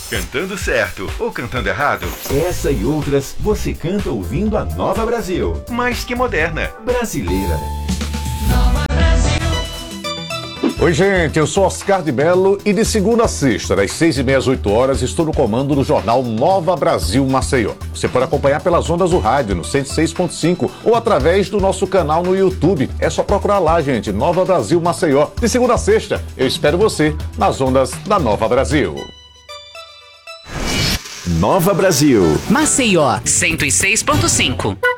Cantando certo ou cantando errado? Essa e outras você canta ouvindo a Nova Brasil. Mais que moderna. Brasileira. Oi, gente, eu sou Oscar de Mello e de segunda a sexta, das 6h30 às 8h, estou no comando do jornal Nova Brasil Maceió. Você pode acompanhar pelas ondas do rádio no 106.5 ou através do nosso canal no YouTube. É só procurar lá, gente, Nova Brasil Maceió. De segunda a sexta, eu espero você nas ondas da Nova Brasil. Nova Brasil. Maceió 106.5.